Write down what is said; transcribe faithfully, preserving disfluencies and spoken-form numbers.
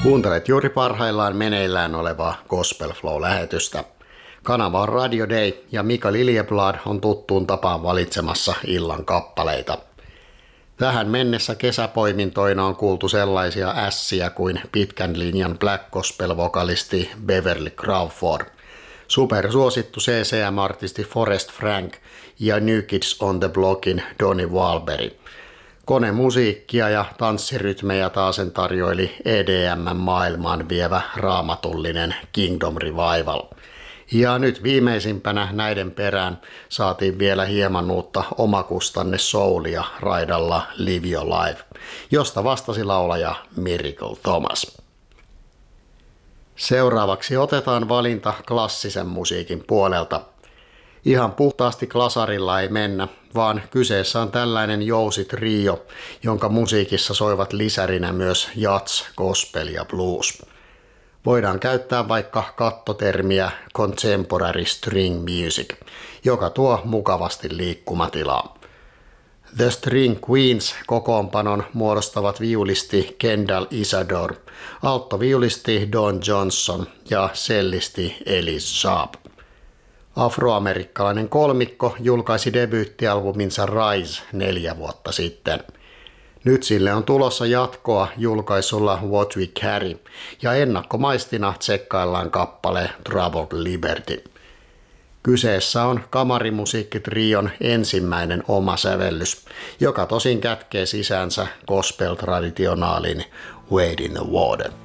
Kuuntelet juuri parhaillaan meneillään olevaa Gospel Flow-lähetystä. Kanava on Radio Day ja Mika Liljeblad on tuttuun tapaan valitsemassa illan kappaleita. Tähän mennessä kesäpoimintoina on kuultu sellaisia ässiä kuin pitkän linjan black gospel-vokalisti Beverly Crawford, supersuosittu C C M-artisti Forrest Frank ja New Kids on the Blockin Donnie Wahlberg. Konemusiikkia ja tanssirytmejä taasen tarjoili E D M-maailmaan vievä raamatullinen Kingdom Revival. Ja nyt viimeisimpänä näiden perään saatiin vielä hieman uutta omakustanne soulia raidalla Live Your Life, josta vastasi laulaja Miracle Thomas. Seuraavaksi otetaan valinta klassisen musiikin puolelta. Ihan puhtaasti klasarilla ei mennä, vaan kyseessä on tällainen jousi-trio, jonka musiikissa soivat lisärinä myös jazz, gospel ja blues. Voidaan käyttää vaikka kattotermiä contemporary string music, joka tuo mukavasti liikkumatilaa. The String Queens kokoonpanon muodostavat viulisti Kendall Isadore, alttoviulisti Don Johnson ja cellisti Elise Sharp. Afroamerikkalainen kolmikko julkaisi debyyttialbuminsa Rise neljä vuotta sitten. Nyt sille on tulossa jatkoa julkaisulla What We Carry ja ennakkomaistina tsekkaillaan kappale Troubled Liberty. Kyseessä on kamarimusiikkitrion ensimmäinen oma sävellys, joka tosin kätkee sisäänsä gospel-traditionaalin Wade in the Water.